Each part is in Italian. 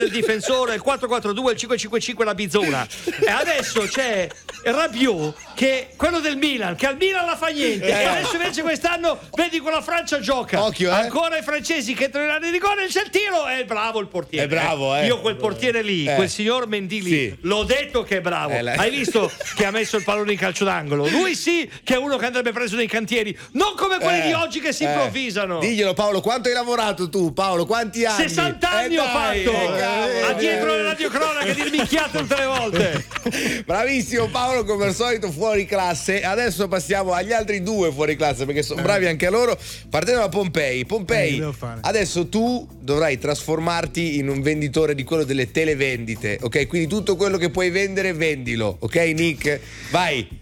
il difensore, il 4-4-2, il 5-5-5 la bizzona. E adesso c'è Rabiot, che è quello del Milan, che al Milan la fa niente. E adesso invece quest'anno vedi con la Francia gioca. Occhio, ancora i francesi che entrano in area di rigore, c'è il tiro, è bravo il portiere. È bravo, Io quel portiere lì, quel signor Mendy lì, sì, l'ho detto che è bravo. Hai visto che ha messo il pallone in calcio d'angolo? Lui sì che è uno che andrebbe preso nei cantieri, non come quelli di oggi che si improvvisano. Diglielo Paolo, quanto hai lavorato tu, Paolo? Quanti anni? 60 anni ho fatto a dietro le radiocronache di minchiate tutte le volte. Bravissimo Paolo, come al solito fuori classe. Adesso passiamo agli altri due fuori classe, perché sono bravi anche loro. Partendo da Pompei, adesso tu dovrai trasformarti in un venditore di quello delle televendite, ok? Quindi tutto quello che puoi vendere, vendilo, ok Nick? Vai.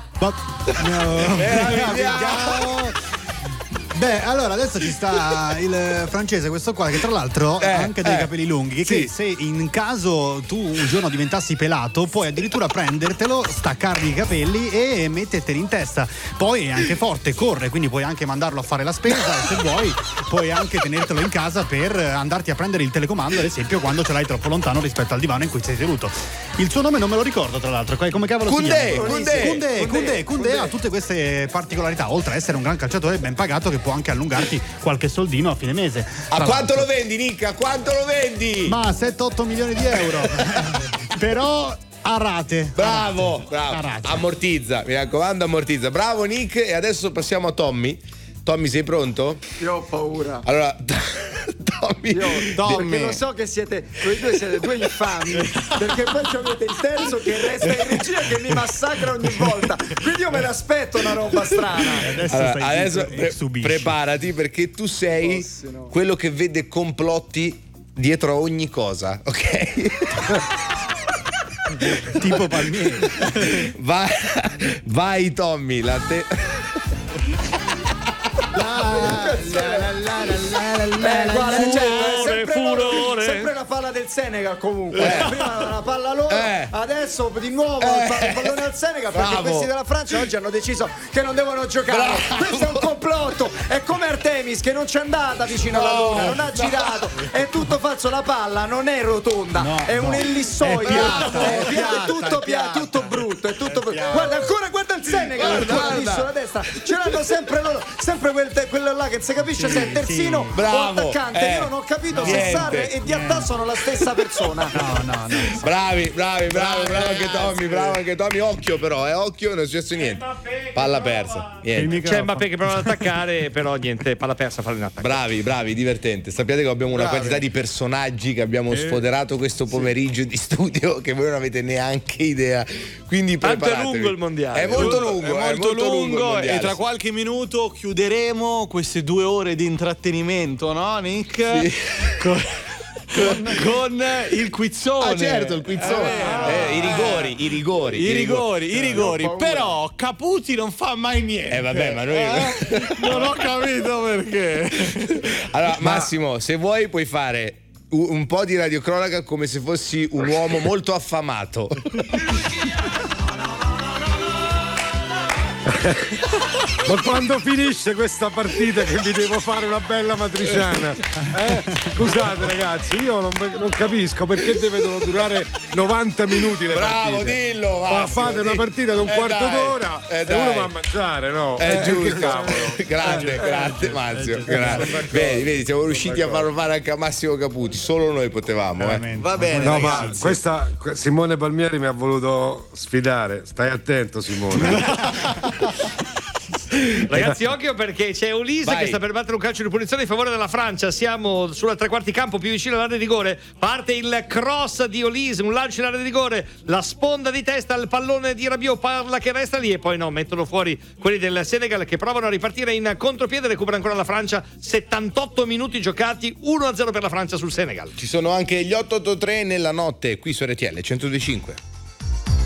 Beh, allora adesso ci sta il francese, questo qua, che tra l'altro ha anche dei capelli lunghi, che se in caso tu un giorno diventassi pelato puoi addirittura prendertelo, staccargli i capelli e metterteli in testa. Poi è anche forte, corre, quindi puoi anche mandarlo a fare la spesa e se vuoi puoi anche tenertelo in casa per andarti a prendere il telecomando, ad esempio quando ce l'hai troppo lontano rispetto al divano in cui sei seduto. Il suo nome non me lo ricordo, tra l'altro, come cavolo si chiama? Koundé ha tutte queste particolarità, oltre a essere un gran calciatore ben pagato che può anche allungarti qualche soldino a fine mese. A quanto lo vendi, Nick? A quanto lo vendi? Ma 7-8 milioni di euro. Però a rate. Bravo. Ammortizza, mi raccomando, ammortizza. Bravo Nick, e adesso passiamo a Tommy. Tommy, sei pronto? Io ho paura. Allora, Tommy. Perché lo so che voi due siete due infami, perché poi avete il terzo che resta in regia che mi massacra ogni volta. Quindi io me l'aspetto una roba strana. Adesso preparati, perché tu sei quello che vede complotti dietro a ogni cosa, ok? Tipo Palmieri. Vai Tommy, sempre la palla del Senegal comunque. Prima una palla loro, adesso di nuovo il pallone al Senegal, perché questi della Francia oggi hanno deciso che non devono giocare. Questo è un complotto, è come Artemis che non c'è andata vicino alla luna, non ha girato, è tutto falso, la palla non è rotonda, è un ellissoide, è tutto piatto, tutto brutto, è tutto brutto. Guarda il Senegal, guarda la destra, ce l'hanno sempre loro, sempre quello là che si capisce se è terzino o attaccante. Io non ho capito se Sarri e Diatta sono la stessa persona. No. Bravi anche Tommy, occhio però, occhio, non è successo niente. Palla persa. C'è Mbappé che prova ad attaccare, però niente, palla persa, falla in attacco. Bravi, divertente. Sappiate che abbiamo una quantità di personaggi che abbiamo sfoderato questo pomeriggio di studio che voi non avete neanche idea. Quindi preparatevi. Tanto è lungo il mondiale. È molto lungo e tra qualche minuto chiuderemo queste 2 ore di intrattenimento, no Nick? Sì. Con il quizzone. Certo, il quizzone. I rigori. Però Caputi non fa mai niente. Vabbè, ma noi non ho capito perché. Allora, Massimo, se vuoi puoi fare un po' di radiocronaca come se fossi un uomo molto affamato. Ma quando finisce questa partita che vi devo fare una bella matriciana? Scusate ragazzi, io non capisco perché devono durare 90 minuti le partite. Dillo, ma fate una partita di un quarto d'ora e uno va a mangiare, no? Giusto. Grande Marzio. Vedi, siamo riusciti a farlo fare anche a Massimo Caputi, solo noi potevamo. Va bene. No, ma questa Simone Palmieri mi ha voluto sfidare. Stai attento, Simone. Ragazzi, occhio perché c'è Olise che sta per battere un calcio di punizione in favore della Francia. Siamo sulla tre quarti campo, più vicino all'area di rigore. Parte il cross di Olise, un lancio in area di rigore, la sponda di testa al pallone di Rabiot, parla che resta lì e poi mettono fuori quelli del Senegal che provano a ripartire in contropiede. Recupera ancora la Francia, 78 minuti giocati, 1-0 per la Francia sul Senegal. Ci sono anche gli 883 nella notte qui su RTL 102.5.